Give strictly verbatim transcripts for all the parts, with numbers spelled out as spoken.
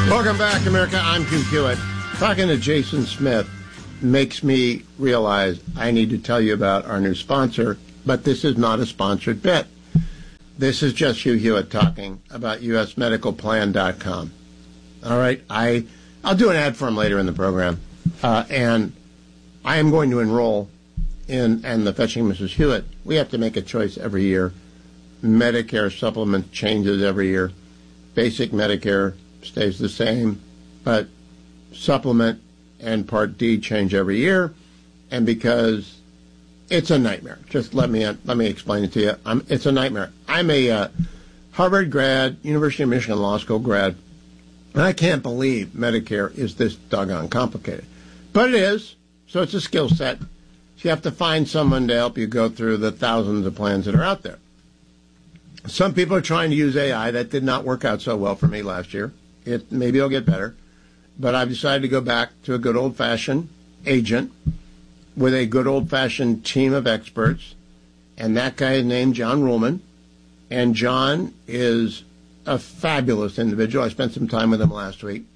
Welcome back, America. I'm Q Hewitt. Talking to Jason Smith makes me realize I need to tell you about our new sponsor, but this is not a sponsored bit. This is just Hugh Hewitt talking about U S medical plan dot com. All right, I, I'll do an ad for him later in the program, uh, and I am going to enroll in, and the Fetching Missus Hewitt, we have to make a choice every year. Medicare supplement changes every year. Basic Medicare stays the same, but supplement and Part D change every year, and because it's a nightmare. Just let me let me explain it to you. I'm, it's a nightmare. I'm a uh, Harvard grad, University of Michigan Law School grad, and I can't believe Medicare is this doggone complicated. But it is, so it's a skill set. So you have to find someone to help you go through the thousands of plans that are out there. Some people are trying to use A I. That did not work out so well for me last year. It maybe it'll get better. But I've decided to go back to a good old-fashioned agent with a good old-fashioned team of experts. And that guy is named John Ruhlman. And John is a fabulous individual. I spent some time with him last week.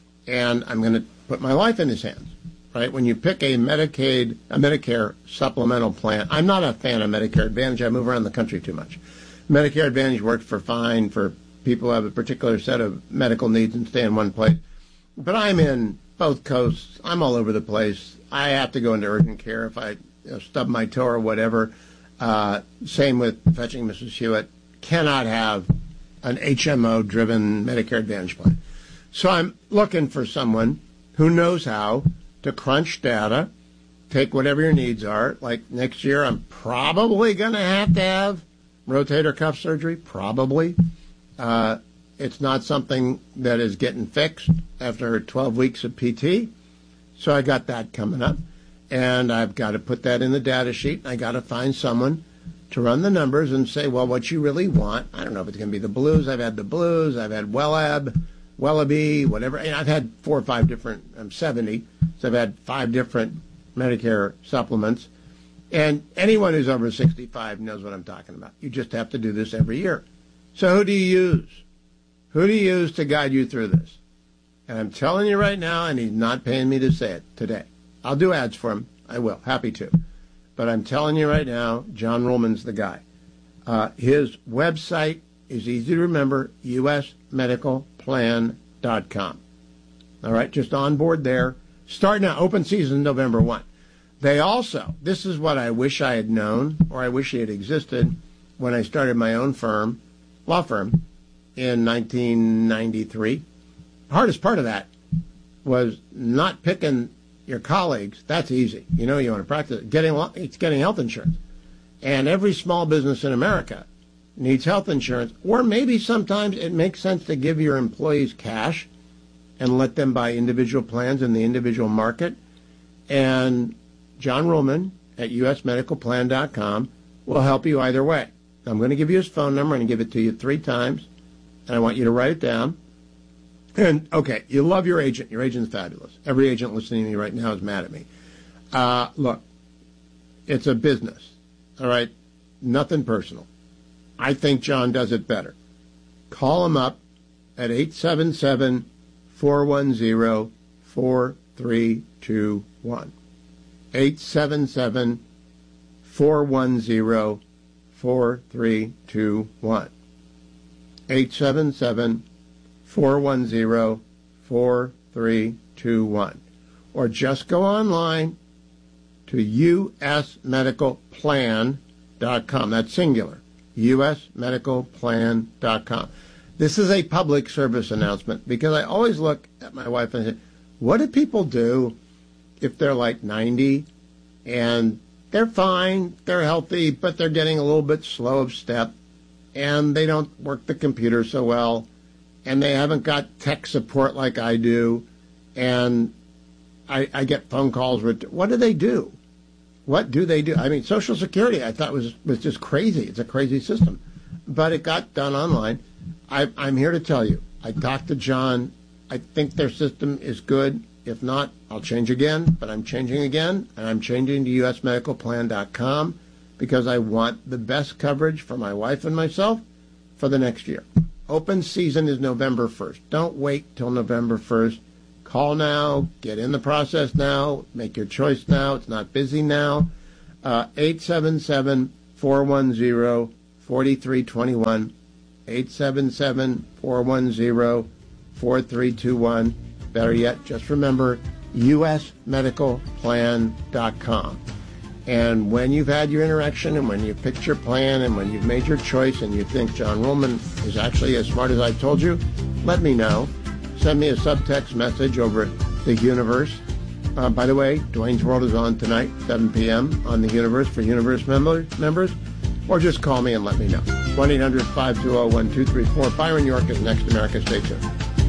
And I'm going to put my life in his hands. Right? When you pick a Medicaid, a Medicare supplemental plan, I'm not a fan of Medicare Advantage. I move around the country too much. Medicare Advantage works for fine for people who have a particular set of medical needs and stay in one place. But I'm in both coasts. I'm all over the place. I have to go into urgent care if I you know, stub my toe or whatever. Uh, same with Fetching Missus Hewitt. Cannot have an H M O-driven Medicare Advantage plan. So I'm looking for someone who knows how to crunch data, take whatever your needs are. Like next year, I'm probably going to have to have rotator cuff surgery, probably. Uh, it's not something that is getting fixed after twelve weeks of P T. So I got that coming up. And I've got to put that in the data sheet. I got to find someone to run the numbers and say, well, what you really want. I don't know if it's going to be the blues. I've had the blues. I've had Wellab, Wellaby, whatever. And I've had four or five different, I'm seventy. So I've had five different Medicare supplements. And anyone who's over sixty-five knows what I'm talking about. You just have to do this every year. So who do you use? Who do you use to guide you through this? And I'm telling you right now, and he's not paying me to say it today. I'll do ads for him. I will. Happy to. But I'm telling you right now, John Ruhlman's the guy. Uh, his website is easy to remember, U S medical plan dot com. All right, just on board there. Start now. Open season November first. They also, this is what I wish I had known, or I wish it existed, when I started my own firm, law firm, in nineteen ninety-three. The hardest part of that was not picking your colleagues. That's easy. You know, you want to practice. Getting, it's getting health insurance. And every small business in America needs health insurance. Or maybe sometimes it makes sense to give your employees cash and let them buy individual plans in the individual market. And John Ruhlman at U S medical plan dot com will help you either way. I'm going to give you his phone number and give it to you three times, and I want you to write it down. And, okay, you love your agent. Your agent's fabulous. Every agent listening to me right now is mad at me. Uh, look, it's a business, all right? Nothing personal. I think John does it better. Call him up at eight seven seven, four one zero, four three two one. eight seven seven, four one zero, four three two one. eight seven seven, four one zero, four three two one. Or just go online to U S medical plan dot com. That's singular. U S medical plan dot com. This is a public service announcement because I always look at my wife and say, what do people do if they're like ninety and they're fine, they're healthy, but they're getting a little bit slow of step and they don't work the computer so well and they haven't got tech support like I do, and I, I get phone calls with, what do they do? What do they do? I mean, Social Security I thought was, was just crazy. It's a crazy system. But it got done online. I, I'm here to tell you, I talked to John. I think their system is good. If not, I'll change again, but I'm changing again, and I'm changing to U S medical plan dot com because I want the best coverage for my wife and myself for the next year. Open season is November first. Don't wait till November first. Call now. Get in the process now. Make your choice now. It's not busy now. Uh, eight seven seven, four one zero, four three two one. eight seven seven, four one zero, four three two one. Better yet, just remember U S medical plan dot com. And when you've had your interaction and when you've picked your plan and when you've made your choice and you think John Ruhlman is actually as smart as I told you, let me know. Send me a subtext message over at The Universe. Uh, by the way, Dwayne's World is on tonight, seven p.m. on The Universe for Universe member, members. Or just call me and let me know. one eight hundred, five two zero, one two three four. Byron York is next. America. Stay tuned.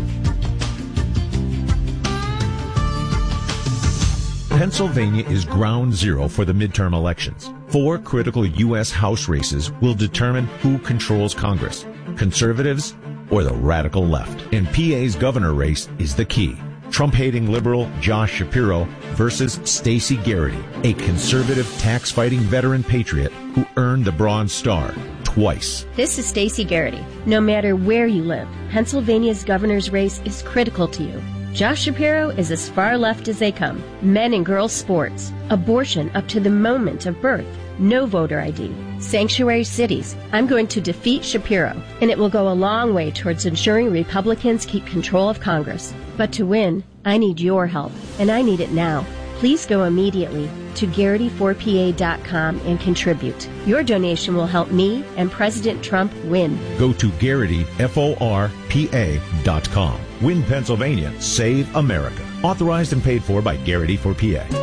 Pennsylvania is ground zero for the midterm elections. Four critical U S House races will determine who controls Congress, conservatives or the radical left. And P A's governor race is the key. Trump-hating liberal Josh Shapiro versus Stacey Garrity, a conservative tax-fighting veteran patriot who earned the Bronze Star twice. This is Stacey Garrity. No matter where you live, Pennsylvania's governor's race is critical to you. Josh Shapiro is as far left as they come. Men and girls sports, abortion up to the moment of birth, no voter I D, sanctuary cities. I'm going to defeat Shapiro, and it will go a long way towards ensuring Republicans keep control of Congress. But to win, I need your help, and I need it now. Please go immediately to Garrity four P A dot com and contribute. Your donation will help me and President Trump win. Go to Garrity four P A dot com. Win Pennsylvania, save America. Authorized and paid for by Garrity for P A.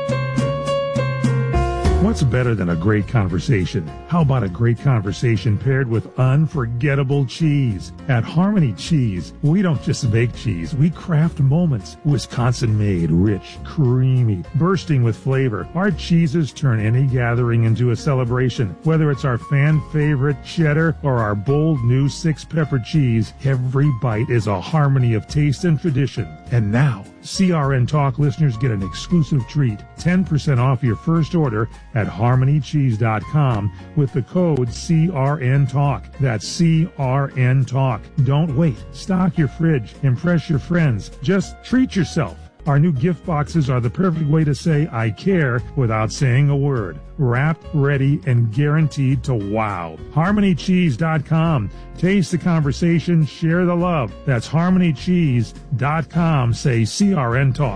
What's better than a great conversation? How about a great conversation paired with unforgettable cheese? At Harmony Cheese, we don't just make cheese, we craft moments. Wisconsin-made, rich, creamy, bursting with flavor. Our cheeses turn any gathering into a celebration. Whether it's our fan-favorite cheddar or our bold new six-pepper cheese, every bite is a harmony of taste and tradition. And now, C R N Talk listeners get an exclusive treat, ten percent off your first order at harmony cheese dot com with the code C R N Talk. That's C R N Talk. Don't wait. Stock your fridge. Impress your friends. Just treat yourself. Our new gift boxes are the perfect way to say I care without saying a word. Wrapped, ready, and guaranteed to wow. harmony cheese dot com. Taste the conversation, share the love. That's harmony cheese dot com. Say C R N Talk.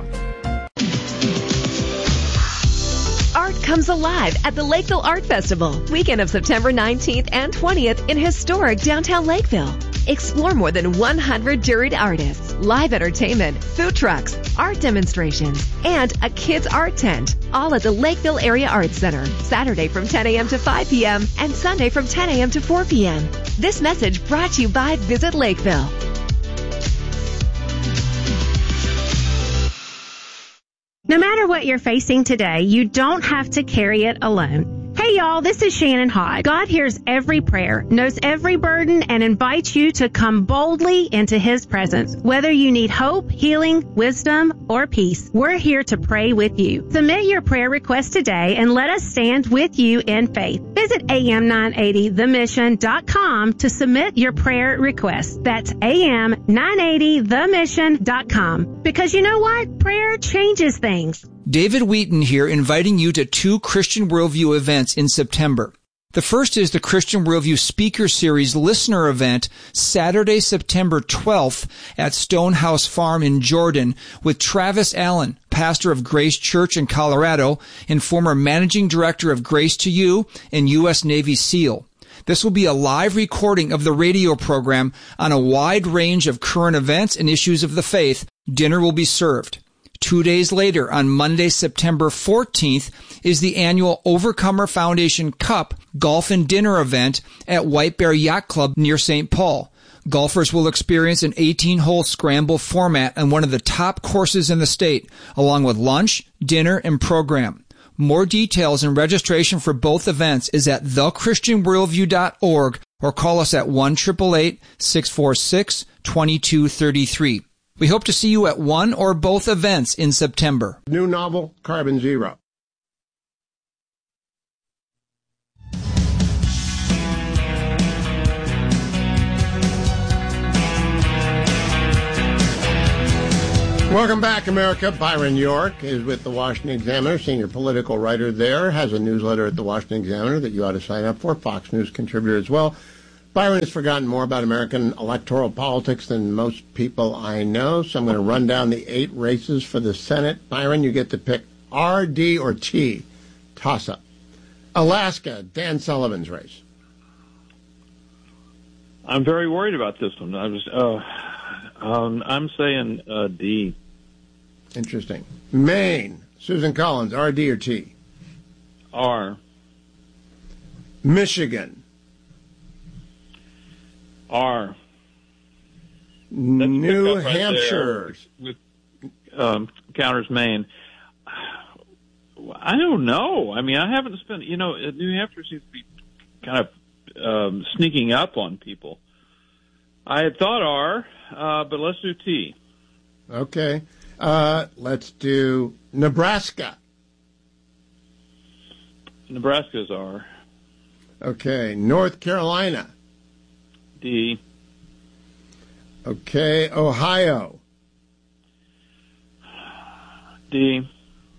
Art comes alive at the Lakeville Art Festival, weekend of September nineteenth and twentieth in historic downtown Lakeville. Explore more than one hundred juried artists, live entertainment, food trucks, art demonstrations, and a kids' art tent, all at the Lakeville Area Arts Center, Saturday from ten a.m. to five p.m. and Sunday from ten a.m. to four p.m. This message brought to you by Visit Lakeville. No matter what you're facing today, you don't have to carry it alone. Hey y'all, this is Shannon Hodge. God hears every prayer, knows every burden, and invites you to come boldly into His presence. Whether you need hope, healing, wisdom, or peace, we're here to pray with you. Submit your prayer request today and let us stand with you in faith. Visit A M nine eighty the mission dot com to submit your prayer request. That's A M nine eighty the mission dot com. Because you know what? Prayer changes things. David Wheaton here, inviting you to two Christian Worldview events in September. The first is the Christian Worldview Speaker Series Listener Event, Saturday, September twelfth at Stonehouse Farm in Jordan with Travis Allen, pastor of Grace Church in Colorado and former managing director of Grace to You and U S Navy SEAL. This will be a live recording of the radio program on a wide range of current events and issues of the faith. Dinner will be served. Two days later, on Monday, September fourteenth, is the annual Overcomer Foundation Cup Golf and Dinner event at White Bear Yacht Club near Saint Paul. Golfers will experience an eighteen-hole scramble format on one of the top courses in the state, along with lunch, dinner, and program. More details and registration for both events is at the christian worldview dot org or call us at one eight eight eight, six four six, two two three three. We hope to see you at one or both events in September. New novel, Carbon Zero. Welcome back, America. Byron York is with the Washington Examiner, senior political writer there, has a newsletter at the Washington Examiner that you ought to sign up for, Fox News contributor as well. Byron has forgotten more about American electoral politics than most people I know, so I'm going to run down the eight races for the Senate. Byron, you get to pick R, D, or T. Toss-up. Alaska, Dan Sullivan's race. I'm very worried about this one. I was, uh, um, I'm saying uh, D. Interesting. Maine, Susan Collins, R, D, or T? R. Michigan. R. New right Hampshire. With um, counters Maine. I don't know. I mean, I haven't spent, you know, New Hampshire seems to be kind of um, sneaking up on people. I had thought R, uh, but let's do T. Okay. Uh, let's do Nebraska. Nebraska's R. Okay. North Carolina. D. Okay. Ohio. D.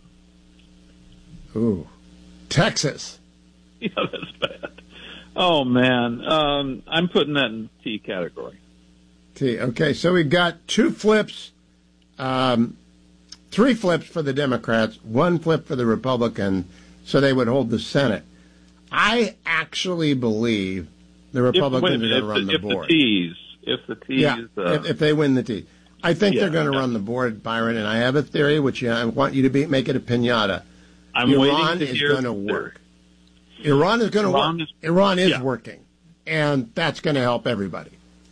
Ooh. Texas. Yeah, that's bad. Oh, man. Um, I'm putting that in T category. T. Okay, so we got two flips, um, three flips for the Democrats, one flip for the Republicans, so they would hold the Senate. I actually believe the Republicans if, are going to run the, the board. If the T's, if the T's, yeah, uh, if, if they win the T. I think yeah, they're going to yeah. run the board, Byron, and I have a theory, which I want you to be, make it a piñata. I'm Iran waiting to is hear going to work. Iran is going to Iran work. Is, Iran is yeah. working, and that's going to help everybody.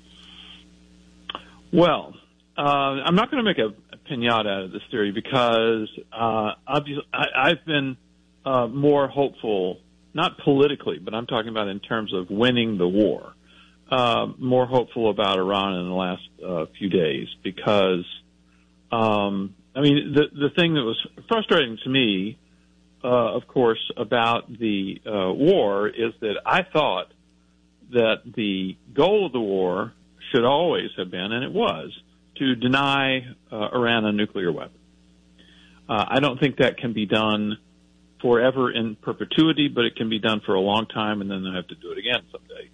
Well, uh, I'm not going to make a, a piñata out of this theory because uh, obviously I, I've been uh, more hopeful, not politically, but I'm talking about in terms of winning the war, uh, more hopeful about Iran in the last uh, few days because, um, I mean, the the thing that was frustrating to me, uh, of course, about the uh, war is that I thought that the goal of the war should always have been, and it was, to deny uh, Iran a nuclear weapon. Uh, I don't think that can be done forever in perpetuity, but it can be done for a long time, and then they'll have to do it again someday.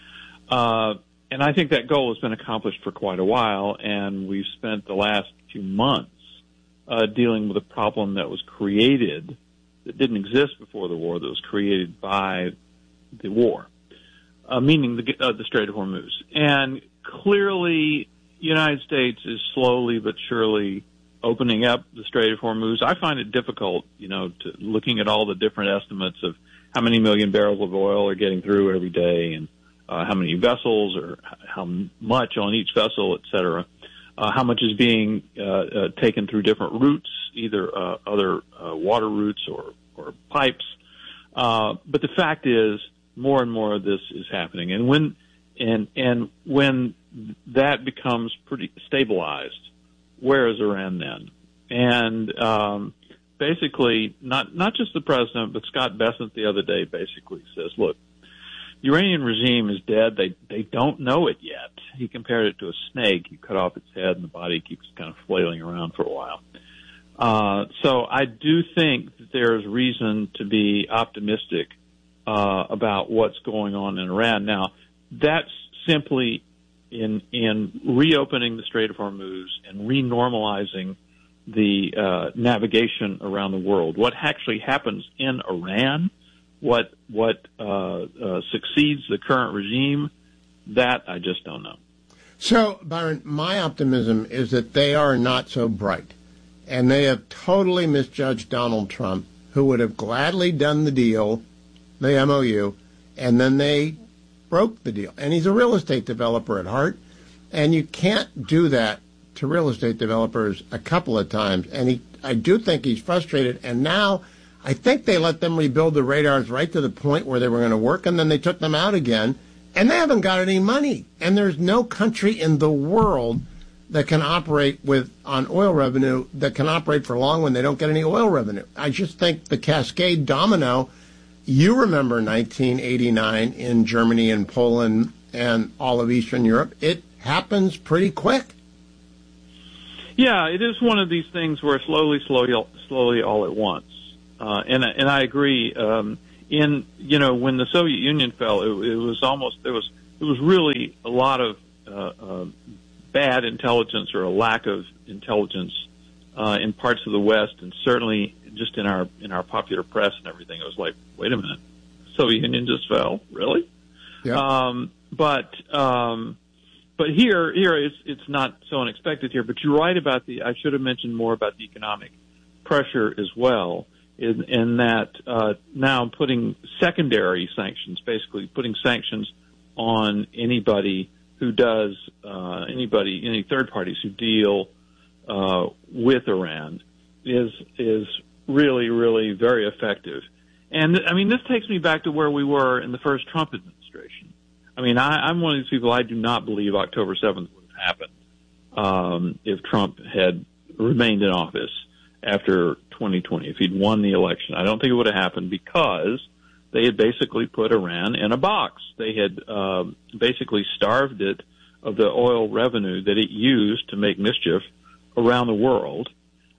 Uh, and I think that goal has been accomplished for quite a while, and we've spent the last few months uh, dealing with a problem that was created, that didn't exist before the war, that was created by the war, uh, meaning the, uh, the Strait of Hormuz. And clearly, the United States is slowly but surely opening up the Strait of Hormuz. I find it difficult, you know, to looking at all the different estimates of how many million barrels of oil are getting through every day and uh, how many vessels or how much on each vessel, et cetera, uh, how much is being uh, uh, taken through different routes, either uh, other uh, water routes or, or pipes. Uh, but the fact is, more and more of this is happening. And when And and when that becomes pretty stabilized, where is Iran then? And um, basically, not not just the president, but Scott Bessent the other day basically says, look, the Iranian regime is dead. They they don't know it yet. He compared it to a snake. You cut off its head, and the body keeps kind of flailing around for a while. Uh, so I do think that there's reason to be optimistic uh, about what's going on in Iran. Now, that's simply in in reopening the Strait of Hormuz and renormalizing the uh, navigation around the world. What actually happens in Iran, what what uh, uh, succeeds the current regime, that I just don't know. So, Byron, my optimism is that they are not so bright, and they have totally misjudged Donald Trump, who would have gladly done the deal, the M O U, and then they broke the deal. And he's a real estate developer at heart, and you can't do that to real estate developers a couple of times. And he, I do think he's frustrated. And now I think they let them rebuild the radars right to the point where they were going to work, and then they took them out again, and they haven't got any money. And there's no country in the world that can operate with on oil revenue that can operate for long when they don't get any oil revenue. I just think the cascade domino. You remember nineteen eighty-nine in Germany and Poland and all of Eastern Europe. It happens pretty quick. Yeah, it is one of these things where slowly, slowly, slowly, all at once. Uh, and and I agree. Um, in you know, when the Soviet Union fell, it, it was almost there was it was really a lot of uh, uh, bad intelligence or a lack of intelligence uh, in parts of the West, and certainly just in our in our popular press and everything. It was like, wait a minute, the Soviet Union just fell, really? Yeah. Um, but um, but here here it's it's not so unexpected here. But you're right about the. I should have mentioned more about the economic pressure as well. In, in that uh, now putting secondary sanctions, basically putting sanctions on anybody who does uh, anybody any third parties who deal uh, with Iran is is really really very effective. And I mean, this takes me back to where we were in the first Trump administration. I mean, I, I'm one of these people. I do not believe October seventh would have happened um, if Trump had remained in office after twenty twenty. If he'd won the election, I don't think it would have happened because they had basically put Iran in a box. They had uh, basically starved it of the oil revenue that it used to make mischief around the world.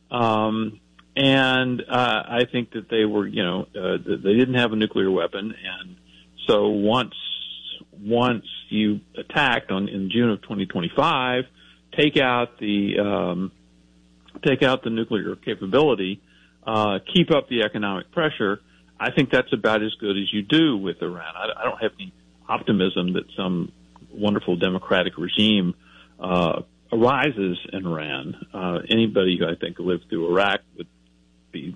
Um, and uh, I think that they were, you know, uh, they didn't have a nuclear weapon, and so once once you attacked on in June of twenty twenty-five, take out the um, take out the nuclear capability, uh, keep up the economic pressure, I think that's about as good as you do with Iran. I, I don't have any optimism that some wonderful democratic regime uh, arises in Iran. Uh, anybody who I think lived through Iraq would be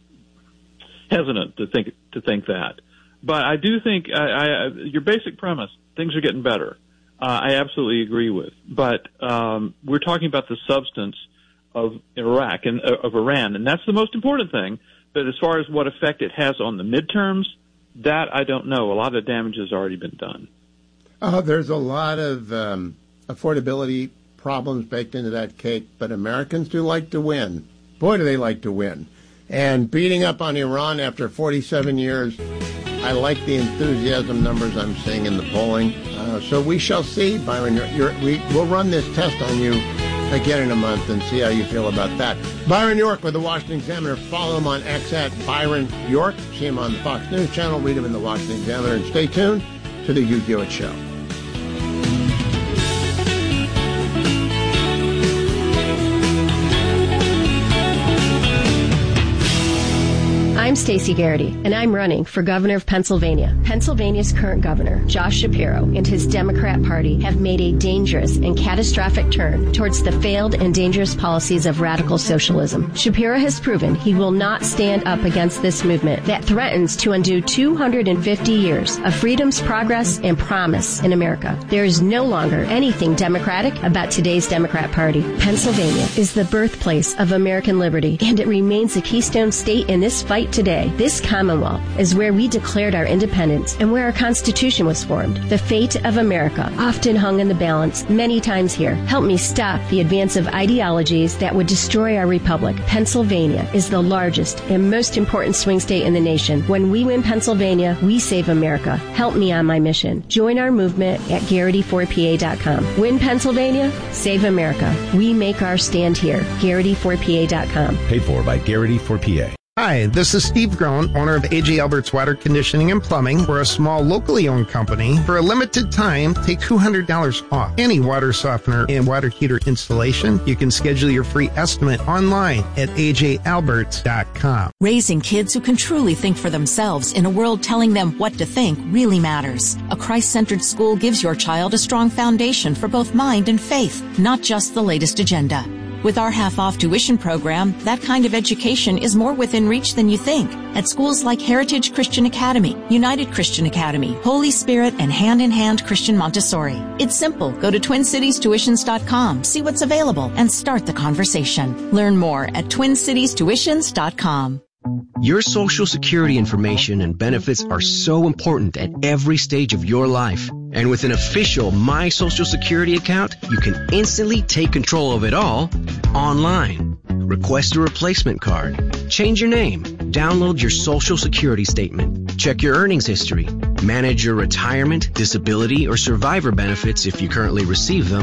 hesitant to think to think that. But I do think I, I, your basic premise, things are getting better, uh, I absolutely agree with. But um, we're talking about the substance of Iraq and uh, of Iran, and that's the most important thing. But as far as what effect it has on the midterms, that I don't know. A lot of damage has already been done. Uh, there's a lot of um, affordability problems baked into that cake, but Americans do like to win. Boy, do they like to win. And beating up on Iran after forty-seven years, I like the enthusiasm numbers I'm seeing in the polling. Uh, so we shall see, Byron. You're, you're, we, we'll run this test on you again in a month and see how you feel about that. Byron York with the Washington Examiner. Follow him on X at Byron York. See him on the Fox News Channel. Read him in the Washington Examiner. And stay tuned to the Hugh Hewitt Show. I'm Stacey Garrity, and I'm running for governor of Pennsylvania. Pennsylvania's current governor, Josh Shapiro, and his Democrat Party have made a dangerous and catastrophic turn towards the failed and dangerous policies of radical socialism. Shapiro has proven he will not stand up against this movement that threatens to undo two hundred fifty years of freedom's progress and promise in America. There is no longer anything democratic about today's Democrat Party. Pennsylvania is the birthplace of American liberty, and it remains a keystone state in this fight today. This Commonwealth is where we declared our independence and where our Constitution was formed. The fate of America often hung in the balance many times here. Help me stop the advance of ideologies that would destroy our republic. Pennsylvania is the largest and most important swing state in the nation. When we win Pennsylvania, we save America. Help me on my mission. Join our movement at Garrity four P A dot com. Win Pennsylvania, save America. We make our stand here. Garrity four P A dot com. Paid for by Garrity for P A. Hi, this is Steve Groen, owner of A J Albert's Water Conditioning and Plumbing. We're a small, locally owned company. For a limited time, take two hundred dollars off any water softener and water heater installation. You can schedule your free estimate online at A J Alberts dot com. Raising kids who can truly think for themselves in a world telling them what to think really matters. A Christ-centered school gives your child a strong foundation for both mind and faith, not just the latest agenda. With our half-off tuition program, that kind of education is more within reach than you think. At schools like Heritage Christian Academy, United Christian Academy, Holy Spirit, and Hand in Hand Christian Montessori. It's simple. Go to twin cities tuitions dot com, see what's available, and start the conversation. Learn more at twin cities tuitions dot com. Your Social Security information and benefits are so important at every stage of your life. And with an official My Social Security account, you can instantly take control of it all online. Request a replacement card, change your name, download your Social Security statement, check your earnings history, manage your retirement, disability, or survivor benefits if you currently receive them,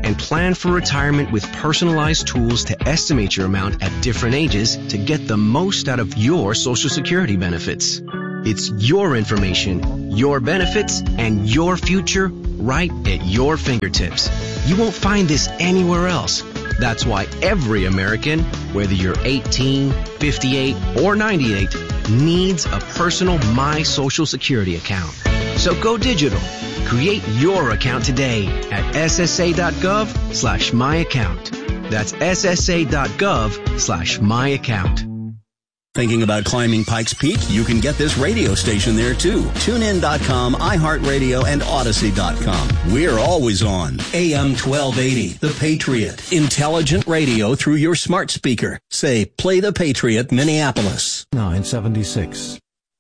and plan for retirement with personalized tools to estimate your amount at different ages to get the most out of your Social Security benefits. It's your information, your benefits, and your future right at your fingertips. You won't find this anywhere else. That's why every American, whether you're eighteen, fifty-eight, or ninety-eight, needs a personal My Social Security account. So go digital. Create your account today at ssa.gov slash my account. That's ssa.gov slash my account. Thinking about climbing Pikes Peak? You can get this radio station there too. tune in dot com, iHeartRadio, and Odyssey dot com. We're always on. A M twelve eighty, The Patriot. Intelligent radio through your smart speaker. Say, play The Patriot, Minneapolis. nine seventy-six.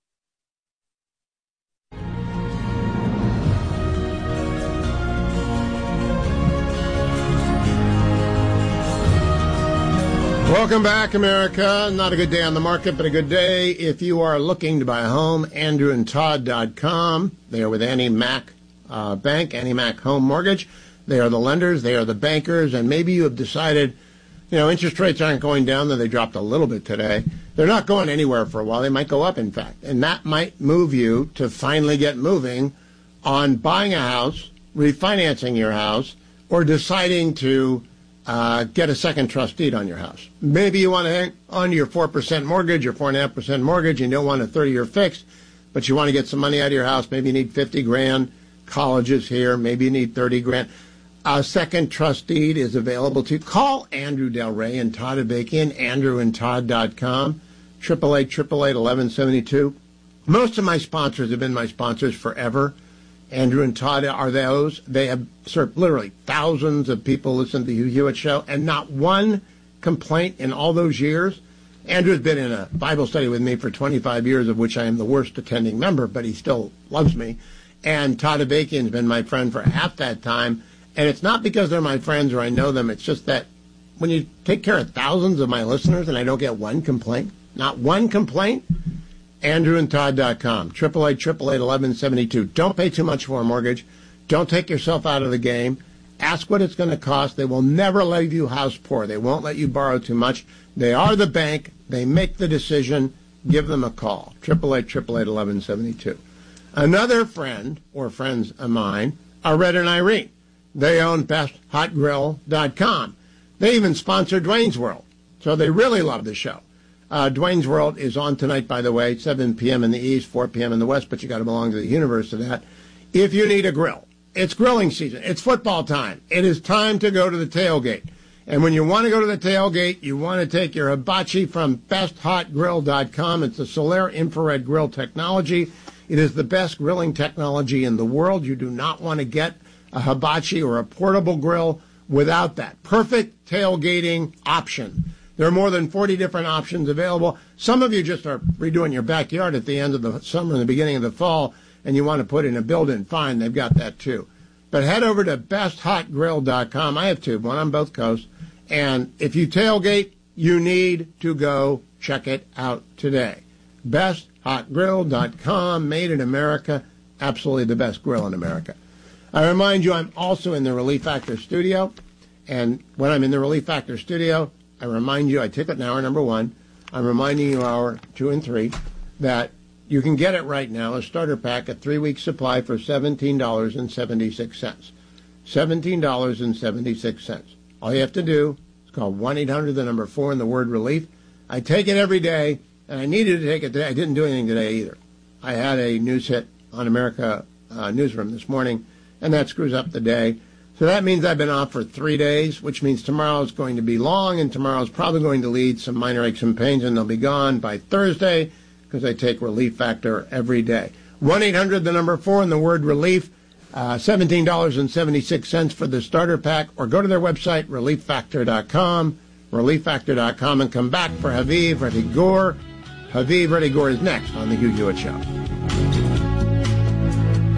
Welcome back, America. Not a good day on the market, but a good day if you are looking to buy a home. Andrew and Todd dot com. They are with Annie Mac uh, Bank, Annie Mac Home Mortgage. They are the lenders. They are the bankers. And maybe you have decided, you know, interest rates aren't going down, though they dropped a little bit today. They're not going anywhere for a while. They might go up, in fact. And that might move you to finally get moving on buying a house, refinancing your house, or deciding to Uh, get a second trust deed on your house. Maybe you want to hang on to your four percent mortgage, your four point five percent mortgage, and you don't want a thirty-year fix, but you want to get some money out of your house. Maybe you need fifty grand. College is here. Maybe you need thirty grand. A second trust deed is available to you. Call Andrew Del Rey and Todd Avakian, Andrew and Todd dot com, eight eight eight, eight eight eight, eleven seventy-two. Most of my sponsors have been my sponsors forever. Andrew and Todd are those. They have served literally thousands of people listen to the Hugh Hewitt Show, and not one complaint in all those years. Andrew's been in a Bible study with me for twenty-five years, of which I am the worst attending member, but he still loves me. And Todd Avakian's been my friend for half that time. And it's not because they're my friends or I know them. It's just that when you take care of thousands of my listeners and I don't get one complaint, not one complaint, Andrew and Todd dot com, eight eight eight, eight eight eight, eleven seventy-two. Don't pay too much for a mortgage. Don't take yourself out of the game. Ask what it's going to cost. They will never leave you house poor. They won't let you borrow too much. They are the bank. They make the decision. Give them a call, eight eight eight, eight eight eight, eleven seventy-two. Another friend, or friends of mine, are Red and Irene. They own best hot grill dot com. They even sponsor Dwayne's World, so they really love the show. Uh, Dwayne's World is on tonight, by the way, seven p.m. in the East, four p.m. in the West, but you got to belong to the universe of that. If you need a grill, it's grilling season. It's football time. It is time to go to the tailgate. And when you want to go to the tailgate, you want to take your hibachi from best hot grill dot com. It's a Solaire infrared grill technology. It is the best grilling technology in the world. You do not want to get a hibachi or a portable grill without that. Perfect tailgating option. There are more than forty different options available. Some of you just are redoing your backyard at the end of the summer and the beginning of the fall, and you want to put in a built-in. Fine, they've got that too. But head over to best hot grill dot com. I have two, one on both coasts. And if you tailgate, you need to go check it out today. best hot grill dot com, made in America, absolutely the best grill in America. I remind you, I'm also in the Relief Factor studio. And when I'm in the Relief Factor studio, I remind you, I tip it in hour number one. I'm reminding you hour two and three that you can get it right now, a starter pack, a three-week supply for seventeen dollars and seventy-six cents. seventeen dollars and seventy-six cents. All you have to do is call one eight hundred, the number four, and the word relief. I take it every day, and I needed to take it today. I didn't do anything today either. I had a news hit on America uh, Newsroom this morning, and that screws up the day. So that means I've been off for three days, which means tomorrow is going to be long, and tomorrow is probably going to lead some minor aches and pains, and they'll be gone by Thursday because I take Relief Factor every day. one eight hundred, the number four, and the word relief, uh, seventeen dollars and seventy-six cents for the starter pack, or go to their website, relief factor dot com, relief factor dot com, and come back for Haviv Rettig-Gur. Haviv Rettig-Gur is next on The Hugh Hewitt Show.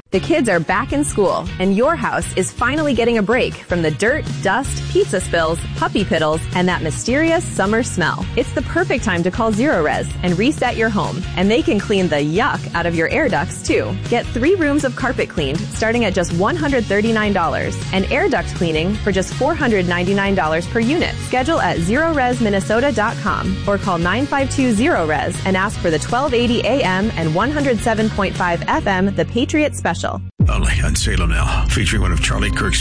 The kids are back in school, and your house is finally getting a break from the dirt, dust, pizza spills, puppy piddles, and that mysterious summer smell. It's the perfect time to call Zerorez and reset your home, and they can clean the yuck out of your air ducts, too. Get three rooms of carpet cleaned starting at just one hundred thirty-nine dollars, and air duct cleaning for just four hundred ninety-nine dollars per unit. Schedule at zerorez minnesota dot com or call nine five two zero res and ask for the twelve eighty A M and one oh seven point five F M The Patriot Special. Only on Salem now, featuring one of Charlie Kirk's